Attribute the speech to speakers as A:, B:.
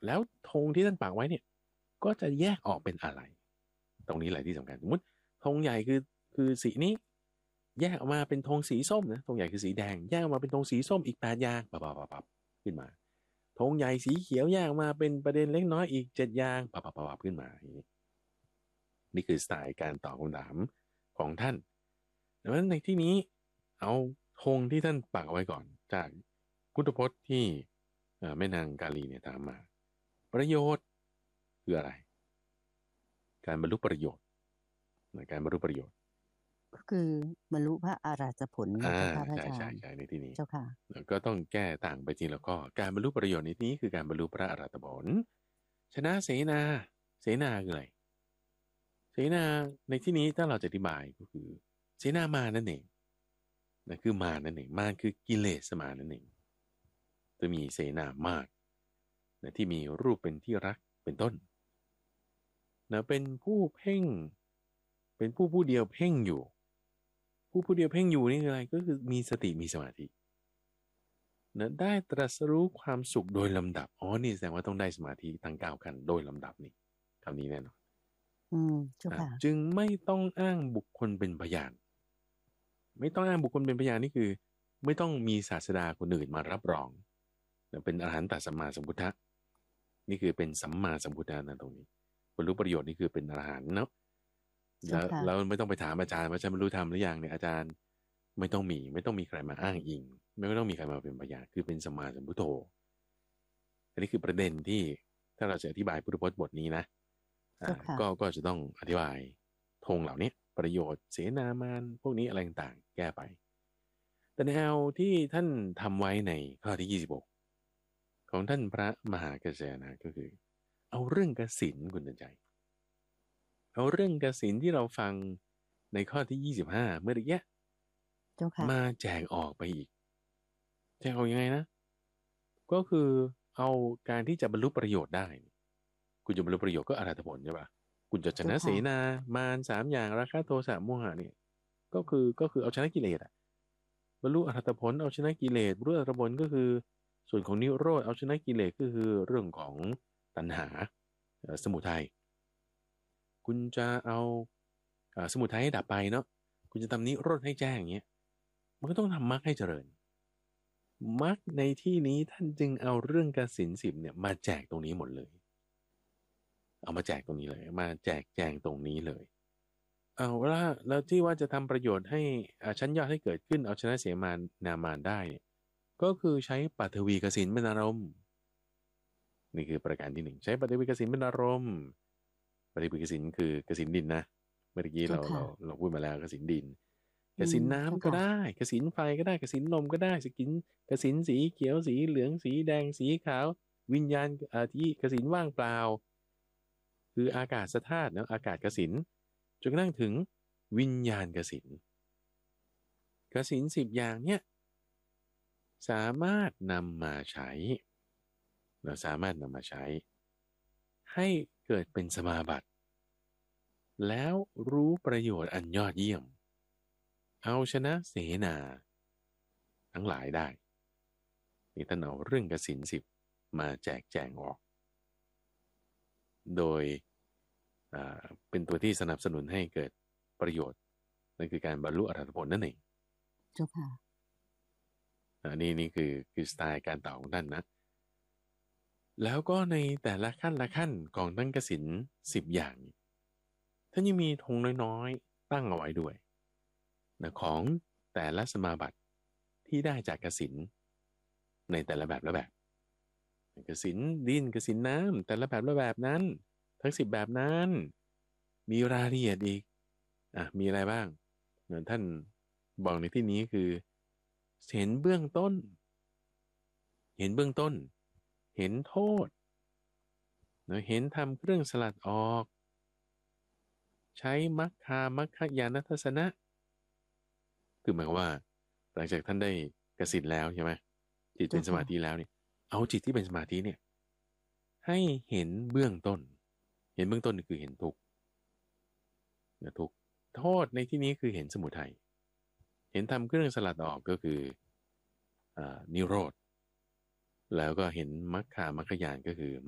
A: แล้วธงที่ท่านปักไว้เนี่ยก็จะแยกออกเป็นอะไรตรงนี้แหละที่สำคัญสมมติธงใหญ่คือสีนี้แยกออกมาเป็นธงสีส้มนะธงใหญ่คือสีแดงแยกออกมาเป็นธงสีส้มอีก8 อย่างปับขึ้นมาธงใหญ่สีเขียวแยกออกมาเป็นประเด็นเล็กน้อยอีก7 อย่างปับขึ้นมาอย่างนี้นี่คือสไตล์การตอบคำถามของท่านดังนั้นในที่นี้เอาธงที่ท่านปักเอาไว้ก่อนจากพุทธพจน์ที่แม่นางกาลีเนี่ยถามมาประโยชน์คืออะไรการบรรลุประโยชน์การบรรลุประโยชน์
B: ก็คือบรรลุพระอรหัตผล
A: อ่า
B: นะเจ้าค่ะพระ
A: ใช่
B: อาจารย์
A: ในที่นี้
B: เจ้าค่ะ
A: แล้วก็ต้องแก้ต่างไปทีละข้อการบรรลุประโยชน์ในที่นี้คือการบรรลุพระอรหัตผลชนะเสนาเสนาคืออะไรเสนาในที่นี้ถ้าเราจะอธิบายก็คือเสนามานั่นเองนั่นคือมานั่นเองมารคือกิเลสมานั่นเองจะมีเสนามากนะที่มีรูปเป็นที่รักเป็นต้นนะเป็นผู้เพ่งเป็นผู้เดียวเพ่งอยู่ผู้เดียวเพ่งอยู่นี่คืออะไรก็คือมีสติมีสมาธินะได้ตรัสรู้ความสุขโดยลำดับอ๋อนี่แสดงว่าต้องได้สมาธิทั้ง9 ขั้นโดยลำดับนี่คำนี้แน่นอน
B: เจ้าค่ะ
A: จึงไม่ต้องอ้างบุคคลเป็นพยานไม่ต้องอ้างบุคคลเป็นพยานนี่คือไม่ต้องมีศาสดาคนอื่นมารับรองนะเป็นอรหันตสัมมาสัมพุทธะนี่คือเป็นสัมมาสัมพุทธะนะตรงนี้บรรลุประโยชน์นี่คือเป็นอรหันต์เนาะแล้
B: เจ้าค่ะ
A: วเราไม่ต้องไปถามอาจารย์ว่าอาจารย์บรรลุธรรมหรือยังเนี่ยอาจารย์ไม่ต้องมีใครมาอ้างอิงไม่ต้องมีใครมาเป็นพยานคือเป็นสัมมาสัมพุทโธอันนี้คือประเด็นที่ถ้าเราจะอธิบายพุทธพจน์บทนี้นะ
B: เจ้าค่ะ
A: ก็จะต้องอธิบายธงเหล่านี้ประโยชน์เสนามานพวกนี้อะไรต่างๆแก้ไปแต่แนวที่ท่านทำไว้ในข้อที่26ของท่านพระมหากเสนาก็คือเอาเรื่องกสิณคุณใจเอาเรื่องกสิณที่เราฟังในข้อที่25เมื่อกี้
B: เจ้าค่ะ
A: มาแจกออกไปอีกแจกออกยังไงนะก็คือเอาการที่จะบรรลุประโยชน์ได้คุณจะบรรลุประโยชน์ก็อรหัตผลใช่ปะคุณจะช
B: เจ้าค่ะ
A: นะเสนามาร3 อย่างราคะโทสะโมหะเนี่ยก็คือเอาชนะกิเลสอะบรรลุอรหัตผลเอาชนะกิเลสบรรลุอรหัตผลก็คือส่วนของนิโรธเอาชนะกิเลสก็คือเรื่องของตัณหาสมุทัยคุณจะเอาสมุทัยให้ดับไปเนาะคุณจะทำนิโรธให้แจ้งอย่างเงี้ยมันก็ต้องทำมรรคให้เจริญมรรคในที่นี้ท่านจึงเอาเรื่องกสิณ10เนี่ยมาแจกตรงนี้หมดเลยเอามาแจกตรงนี้เลยมาแจกแจงตรงนี้เลยเอาแล้วที่ว่าจะทำประโยชน์ให้ชั้นยอดให้เกิดขึ้นเอาชนะเสมานามานได้เนี่ยก็คือใช้ปัทวีกสิณเป็นอารมณ์นี่คือประการที่1ใช้ปัทวีกสิณเป็นอารมณ์ปทวีกสิณคือกสิณดินนะเมื่อกี้
B: เจ้าค่ะ
A: เราพูดมาแล้วกสิณดินกสิณ
B: เจ้า
A: น้ำก็
B: ค่ะ
A: ได้กสิณไฟก็ได้กสิณลมก็ได้กสิณสีเขียวสีเหลืองสีแดงสีขาววิญญาณที่กสิณว่างเปล่าคืออากาศธาตุนะอากาศกสิณจนกระทั่งถึงวิญญาณกสิณกสิณ10 อย่างเนี่ยสามารถนำมาใช้เราสามารถนำมาใช้ให้เกิดเป็นสมาบัติแล้วรู้ประโยชน์อันยอดเยี่ยมเอาชนะเสนาทั้งหลายได้นี่ท่านเอาเรื่องกสิณ10มาแจกแจงออกโดยเป็นตัวที่สนับสนุนให้เกิดประโยชน์นั่นคือการบรรลุอรหัตผลนั่นเอง
B: เจ้าค่ะ
A: นี่คือสไตล์การตอบของท่านนะแล้วก็ในแต่ละขั้นละขั้นของตั้งกสิณ10 อย่างท่านยังมีธงน้อยๆตั้งเอาไว้ด้วยนะของแต่ละสมาบัติที่ได้จากกสิณในแต่ละแบบละแบบกสิณดินกสิณน้ำแต่ละแบบละแบบนั้นทั้ง10 แบบนั้นมีรายละเอียดอีกมีอะไรบ้างเหมือนท่านบอกในที่นี้คือเห็นเบื้องต้นเห็นเบื้องต้นเห็นโทษเห็นทำเครื่องสลัดออกใช้มัคคายานทัศนะคือหมายความว่าหลังจากท่านได้กสิณแล้วใช่ไหมจิตเป็นส
B: เจ้าค่ะ
A: มาธิแล้วเนี่ยเอาจิตที่เป็นสมาธิเนี่ยให้เห็นเบื้องต้นเห็นเบื้องต้นคือเห็นทุกข์นะทุกข์โทษในที่นี้คือเห็นสมุทัยเห็นทำเครื่องสลัดออกก็คือนิโรธแล้วก็เห็นมัคคายานก็คือ